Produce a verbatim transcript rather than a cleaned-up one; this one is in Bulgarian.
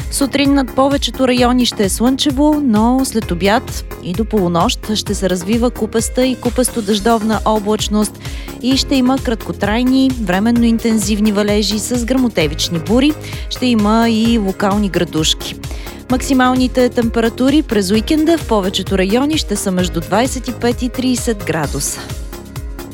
Сутрин над повечето райони ще е слънчево, но след обяд и до полунощ ще се развива купеста и купесто-дъждовна облачност и ще има краткотрайни, временно интензивни валежи с гръмотевични бури. Ще има и локални градушки. Максималните температури през уикенда в повечето райони ще са между двадесет и пет и тридесет градуса.